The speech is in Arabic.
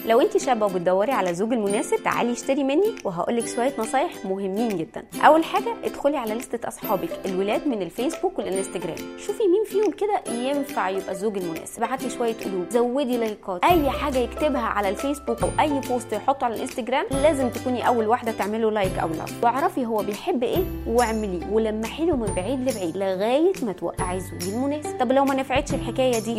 لو انت شابه وبتدوري على الزوج المناسب تعالي اشتري مني وهقولك شويه نصايح مهمين جدا. اول حاجه ادخلي على لستة اصحابك الولاد من الفيسبوك والانستجرام، شوفي مين فيهم كده ينفع يبقى الزوج المناسب، ابعتي شويه قلوب، زودي لايكات، اي حاجه يكتبها على الفيسبوك او اي بوست يحطه على الانستجرام لازم تكوني اول واحده تعمله لايك او لاف، واعرفي هو بيحب ايه واعمليه ولمحي له من بعيد لبعيد لغايه ما توقعي الزوج المناسب. طب لو ما نفعتش الحكايه دي